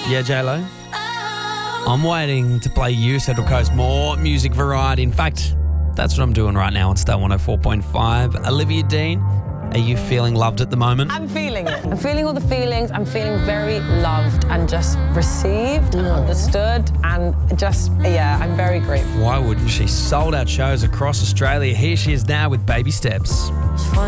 Yeah, J-Lo? I'm waiting to play you, Central Coast, more music variety. In fact, that's what I'm doing right now on Star 104.5. Olivia Dean, are you feeling loved at the moment? I'm feeling it. I'm feeling all the feelings. I'm feeling very loved and just received and understood and just, I'm very grateful. Why wouldn't she? Sold out shows across Australia. Here she is now with Baby Steps.